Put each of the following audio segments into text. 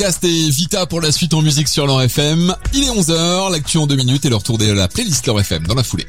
Cast et Vita pour la suite en musique sur l'Or FM. Il est 11h, l'actu en 2 minutes et le retour de la playlist l'Or FM dans la foulée.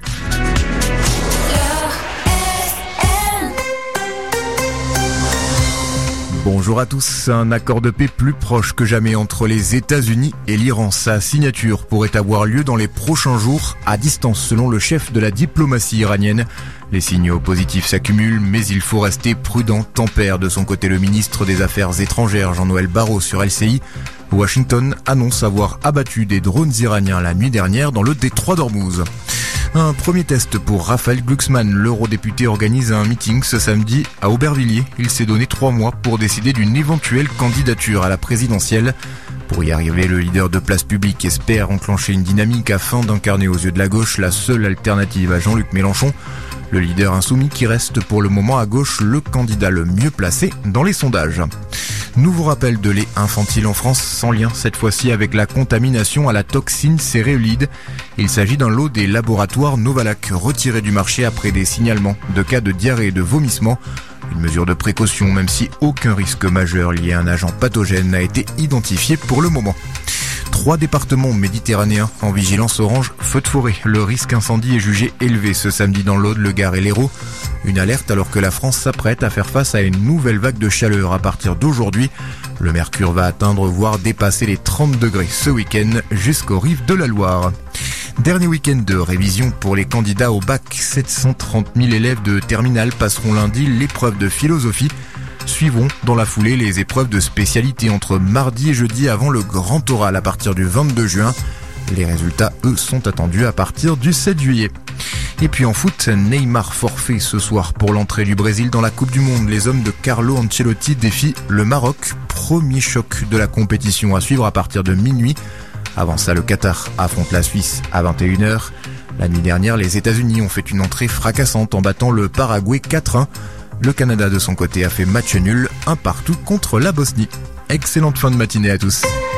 Bonjour à tous. Un accord de paix plus proche que jamais entre les États-Unis et l'Iran. Sa signature pourrait avoir lieu dans les prochains jours, à distance selon le chef de la diplomatie iranienne. Les signaux positifs s'accumulent, mais il faut rester prudent, tempère de son côté le ministre des Affaires étrangères Jean-Noël Barrot sur LCI. Washington annonce avoir abattu des drones iraniens la nuit dernière dans le détroit d'Ormuz. Un premier test pour Raphaël Glucksmann. L'eurodéputé organise un meeting ce samedi à Aubervilliers. Il s'est donné 3 mois pour décider d'une éventuelle candidature à la présidentielle. Pour y arriver, le leader de Place Publique espère enclencher une dynamique afin d'incarner aux yeux de la gauche la seule alternative à Jean-Luc Mélenchon. Le leader insoumis qui reste pour le moment à gauche le candidat le mieux placé dans les sondages. Nouveau rappel de lait infantile en France, sans lien cette fois-ci avec la contamination à la toxine céréolide. Il s'agit d'un lot des laboratoires Novalac retirés du marché après des signalements de cas de diarrhée et de vomissement. Une mesure de précaution même si aucun risque majeur lié à un agent pathogène n'a été identifié pour le moment. 3 départements méditerranéens en vigilance orange feu de forêt. Le risque incendie est jugé élevé ce samedi dans l'Aude, le Gard et l'Hérault. Une alerte alors que la France s'apprête à faire face à une nouvelle vague de chaleur à partir d'aujourd'hui. Le mercure va atteindre voire dépasser les 30 degrés ce week-end jusqu'aux rives de la Loire. Dernier week-end de révision pour les candidats au bac. 730 000 élèves de terminale passeront lundi l'épreuve de philosophie. Suivront dans la foulée les épreuves de spécialité entre mardi et jeudi avant le grand oral à partir du 22 juin. Les résultats, eux, sont attendus à partir du 7 juillet. Et puis en foot, Neymar forfait ce soir pour l'entrée du Brésil dans la Coupe du Monde. Les hommes de Carlo Ancelotti défient le Maroc. Premier choc de la compétition à suivre à partir de minuit. Avant ça, le Qatar affronte la Suisse à 21h. La nuit dernière, les États-Unis ont fait une entrée fracassante en battant le Paraguay 4-1. Le Canada de son côté a fait match nul, 1-1 contre la Bosnie. Excellente fin de matinée à tous.